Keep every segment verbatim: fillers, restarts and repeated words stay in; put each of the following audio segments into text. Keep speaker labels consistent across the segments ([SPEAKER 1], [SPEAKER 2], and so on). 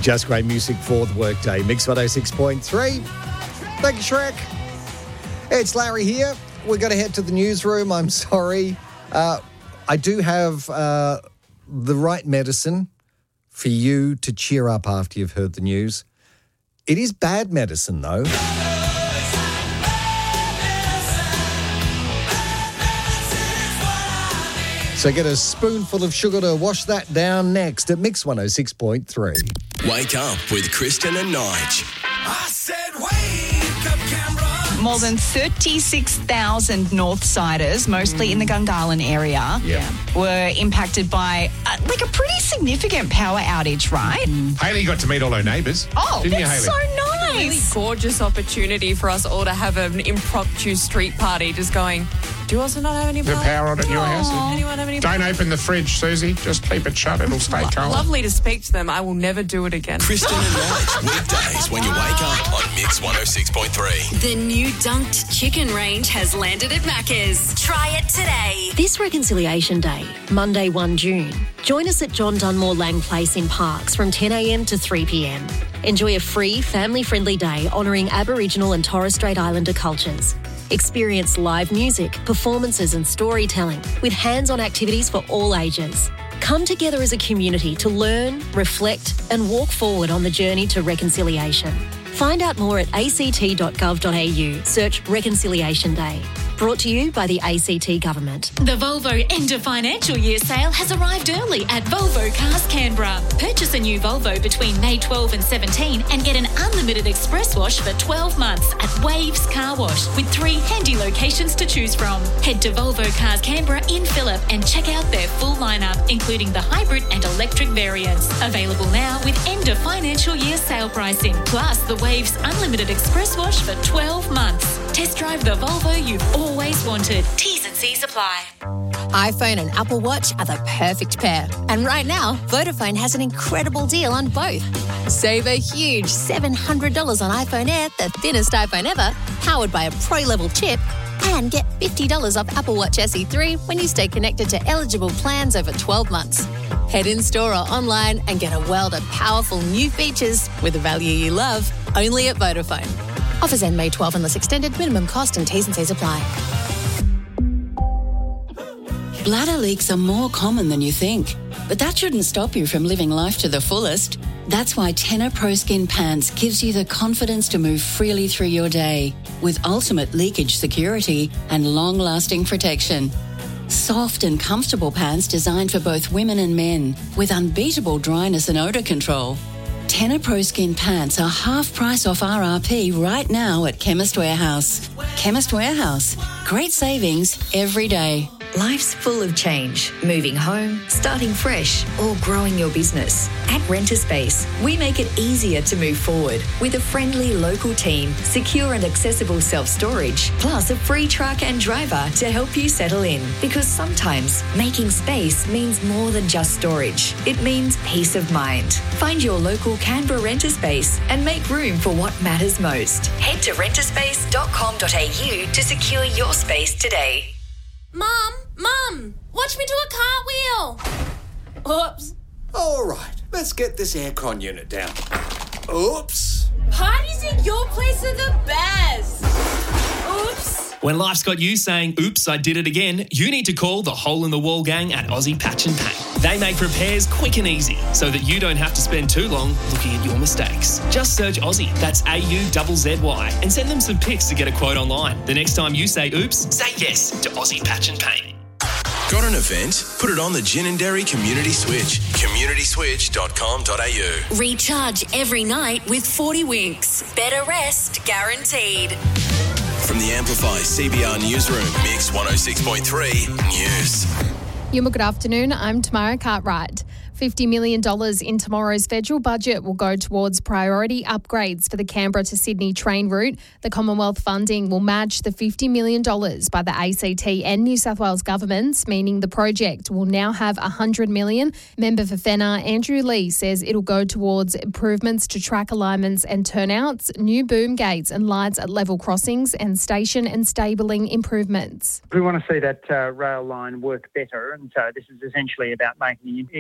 [SPEAKER 1] Just great music for the workday. Mix one oh six point three. Thank you, Shrek. It's Larry here. We've got to head to the newsroom. I'm sorry. Uh, I do have uh, the right medicine for you to cheer up after you've heard the news. It is bad medicine, though. So get a spoonful of sugar to wash that down next at Mix one oh six point three.
[SPEAKER 2] Wake up with Kristen and Nige.
[SPEAKER 3] I said wake up, Canberra.
[SPEAKER 4] More than thirty-six thousand Northsiders, mostly mm. in the Gungahlin area,
[SPEAKER 1] yeah.
[SPEAKER 4] were impacted by uh, like a pretty significant power outage, right?
[SPEAKER 5] Mm. Hayley got to meet all her neighbours.
[SPEAKER 4] Oh,
[SPEAKER 5] didn't
[SPEAKER 4] that's
[SPEAKER 5] you, Hayley?
[SPEAKER 4] so nice.
[SPEAKER 6] Really gorgeous opportunity for us all to have an impromptu street party, just going, do you also not have any
[SPEAKER 5] The
[SPEAKER 6] power?
[SPEAKER 5] power on at your house?
[SPEAKER 6] Anyone have any
[SPEAKER 5] Don't
[SPEAKER 6] power?
[SPEAKER 5] open the fridge, Susie. Just keep it shut. It'll stay
[SPEAKER 6] Lo-
[SPEAKER 5] cold.
[SPEAKER 6] Lovely to speak to them. I will never do it again.
[SPEAKER 2] Kristen and Nige, weekdays when you wake up on Mix one oh six point three.
[SPEAKER 7] The new dunked chicken range has landed at Macca's. Try it today.
[SPEAKER 8] This Reconciliation Day, Monday the first of June, join us at John Dunmore Lang Place in Parkes from ten a.m. to three p.m. Enjoy a free, family-friendly day honouring Aboriginal and Torres Strait Islander cultures. Experience live music, performances and storytelling with hands-on activities for all ages. Come together as a community to learn, reflect and walk forward on the journey to reconciliation. Find out more at a c t dot gov dot a u. Search Reconciliation Day. Brought to you by the A C T Government.
[SPEAKER 9] The Volvo End of Financial Year sale has arrived early at Volvo Cars Canberra. Purchase a new Volvo between May twelfth and seventeenth and get an unlimited express wash for twelve months at Waves Car Wash with three handy locations to choose from. Head to Volvo Cars Canberra in Phillip and check out their full lineup, including the hybrid and electric variants. Available now with End of Financial Year sale pricing, plus the Waves unlimited express wash for twelve months. Test drive the Volvo you've always wanted. T's and C's apply.
[SPEAKER 10] iPhone and Apple Watch are the perfect pair. And right now, Vodafone has an incredible deal on both. Save a huge seven hundred dollars on iPhone Air, the thinnest iPhone ever, powered by a Pro-level chip, and get fifty dollars off Apple Watch S E three when you stay connected to eligible plans over twelve months. Head in-store or online and get a world of powerful new features with the value you love, only at Vodafone. Offers end May twelfth unless extended. Minimum cost and T's and C's apply.
[SPEAKER 11] Bladder leaks are more common than you think, but that shouldn't stop you from living life to the fullest. That's why Tenor Pro Skin Pants gives you the confidence to move freely through your day with ultimate leakage security and long-lasting protection. Soft and comfortable pants designed for both women and men with unbeatable dryness and odour control. Tenor Pro Skin Pants are half price off R R P right now at Chemist Warehouse. Chemist Warehouse. Great savings every day.
[SPEAKER 12] Life's full of change. Moving home, starting fresh, or growing your business. At Renter Space, we make it easier to move forward with a friendly local team, secure and accessible self-storage, plus a free truck and driver to help you settle in. Because sometimes making space means more than just storage. It means peace of mind. Find your local Canberra Renter Space and make room for what matters most. Head to renter space dot com dot a u to secure your space today.
[SPEAKER 9] Mum, Mum, watch me do a cartwheel. Oops.
[SPEAKER 3] All right, let's get this aircon unit down. Oops.
[SPEAKER 9] Parties at your place are the best. Oops.
[SPEAKER 13] When life's got you saying, oops, I did it again, you need to call the Hole in the Wall gang at Aussie Patch and Paint. They make repairs quick and easy so that you don't have to spend too long looking at your mistakes. Just search Aussie, that's A U Z Z Y, and send them some pics to get a quote online. The next time you say oops, say yes to Aussie Patch and Paint.
[SPEAKER 2] Got an event? Put it on the Ginninderry Community Switch. community switch dot com dot a u.
[SPEAKER 7] Recharge every night with forty winks. Better rest guaranteed.
[SPEAKER 2] From the Amplify C B R Newsroom, Mix one oh six point three News.
[SPEAKER 14] Yuma, good afternoon. I'm Tamara Cartwright. fifty million dollars in tomorrow's federal budget will go towards priority upgrades for the Canberra to Sydney train route. The Commonwealth funding will match the fifty million dollars by the A C T and New South Wales governments, meaning the project will now have one hundred million dollars. Member for Fenner, Andrew Lee, says it'll go towards improvements to track alignments and turnouts, new boom gates and lights at level crossings, and station and stabling improvements.
[SPEAKER 15] We want to see that uh, rail line work better, and so this is essentially about making the existing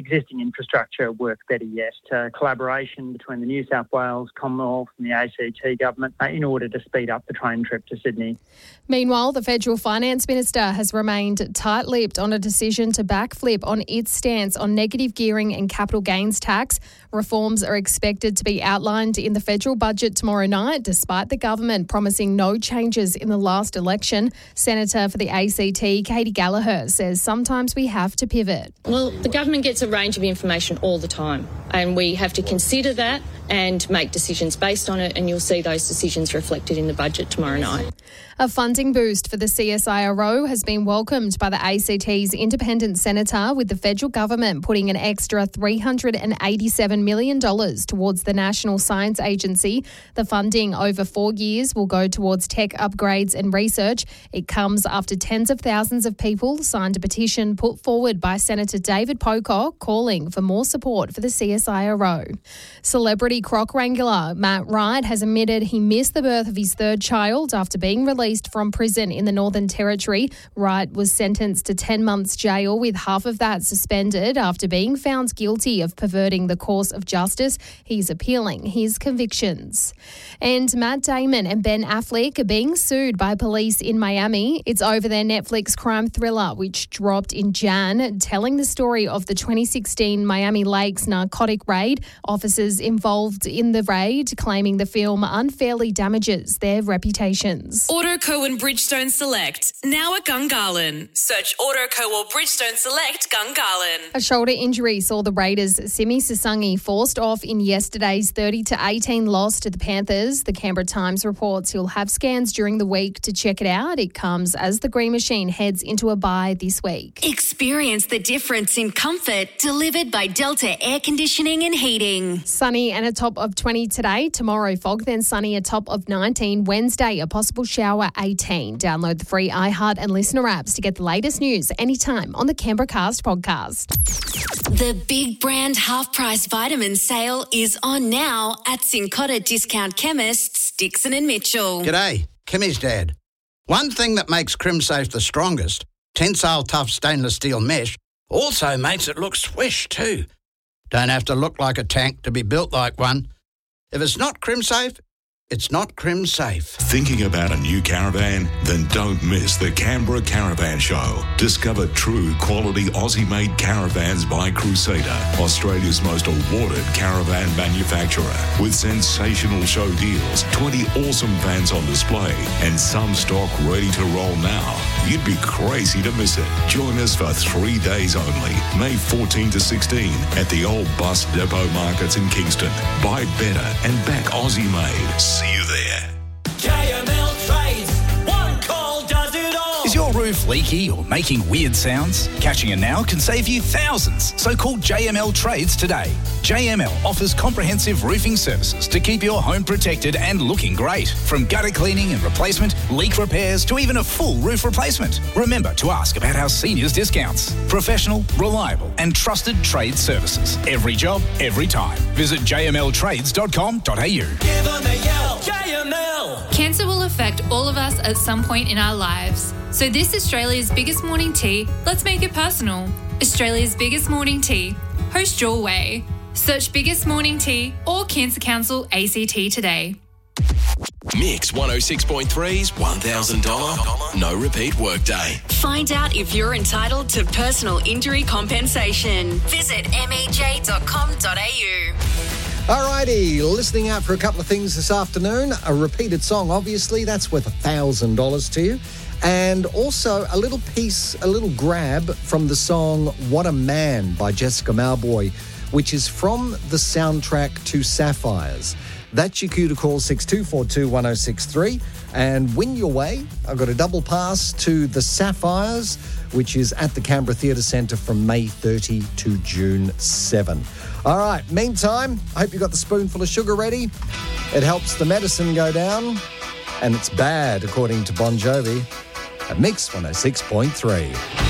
[SPEAKER 15] infrastructure work better yet. Uh, collaboration between the New South Wales, Commonwealth and the A C T government uh, in order to speed up the train trip to Sydney.
[SPEAKER 14] Meanwhile, the federal finance minister has remained tight-lipped on a decision to backflip on its stance on negative gearing and capital gains tax. Reforms are expected to be outlined in the federal budget tomorrow night, despite the government promising no changes in the last election. Senator for the A C T, Katie Gallagher, says sometimes we have to pivot.
[SPEAKER 16] Well, the government gets a range of information all the time, and we have to consider that and make decisions based on it, and you'll see those decisions reflected in the budget tomorrow night.
[SPEAKER 14] A funding boost for the C S I R O has been welcomed by the A C T's independent senator, with the federal government putting an extra three hundred eighty-seven million dollars towards the National Science Agency. The funding over four years will go towards tech upgrades and research. It comes after tens of thousands of people signed a petition put forward by Senator David Pocock calling for more support for the C S I R O. Celebrity croc wrangler Matt Wright has admitted he missed the birth of his third child after being released from prison in the Northern Territory. Wright was sentenced to ten months jail, with half of that suspended after being found guilty of perverting the course of justice. He's appealing his convictions. And Matt Damon and Ben Affleck are being sued by police in Miami. It's over their Netflix crime thriller, which dropped in Jan, telling the story of the twenty sixteen Miami Lakes narcotic raid. Officers involved in the raid claiming the film unfairly damages their reputations.
[SPEAKER 7] Autoco and Bridgestone Select, now at Gungahlin. Search Autoco or Bridgestone Select Gungahlin.
[SPEAKER 14] A shoulder injury saw the Raiders' Simi Sasungi forced off in yesterday's thirty to eighteen loss to the Panthers. The Canberra Times reports he'll have scans during the week to check it out. It comes as the Green Machine heads into a bye this week.
[SPEAKER 7] Experience the difference in comfort delivered by Delta Air Conditioning and Heating.
[SPEAKER 14] Sunny and a top of twenty today. Tomorrow, fog, then sunny, a top of nineteen. Wednesday, a possible shower, eighteen. Download the free iHeart and Listener apps to get the latest news anytime on the Canberra Cast podcast.
[SPEAKER 7] The big brand half-price vitamin sale is on now at Cincotta Discount Chemists, Dixon and Mitchell.
[SPEAKER 17] G'day, Kimmy's dad. One thing that makes CrimSafe the strongest, tensile tough stainless steel mesh, also makes it look swish too. Don't have to look like a tank to be built like one. If it's not CrimSafe, it's not CrimSafe.
[SPEAKER 18] Thinking about a new caravan? Then don't miss the Canberra Caravan Show. Discover true quality Aussie-made caravans by Crusader, Australia's most awarded caravan manufacturer. With sensational show deals, twenty awesome vans on display, and some stock ready to roll now. You'd be crazy to miss it. Join us for three days only, May fourteenth to sixteenth, at the old bus depot markets in Kingston. Buy better and back Aussie-made. See you there.
[SPEAKER 19] J M L Trades. One call does it all.
[SPEAKER 20] Is your roof leaky or making weird sounds? Catching it now can save you thousands. So call J M L Trades today. J M L offers comprehensive roofing services to keep your home protected and looking great. From gutter cleaning and replacement, leak repairs, to even a full roof replacement. Remember to ask about our seniors discounts. Professional, reliable and trusted trade services. Every job, every time. Visit j m l trades dot com dot a u.
[SPEAKER 19] Give them a yell. J M L.
[SPEAKER 21] Cancer will affect all of us at some point in our lives. So this Australia's biggest morning tea, let's make it personal. Australia's biggest morning tea. Host your way. Search Biggest Morning Tea or Cancer Council A C T today.
[SPEAKER 2] Mix one oh six point three's one thousand dollars no repeat workday.
[SPEAKER 7] Find out if you're entitled to personal injury compensation. Visit m e j dot com dot a u.
[SPEAKER 1] Alrighty, listening out for a couple of things this afternoon. A repeated song, obviously, that's worth one thousand dollars to you. And also a little piece, a little grab from the song What a Man by Jessica Mauboy, which is from the soundtrack to Sapphires. That's your cue to call six two four two one oh six three and win your way. I've got a double pass to the Sapphires, which is at the Canberra Theatre Centre from May thirtieth to June seventh. All right, meantime, I hope you got the spoonful of sugar ready. It helps the medicine go down, and it's bad, according to Bon Jovi, at Mix one oh six point three.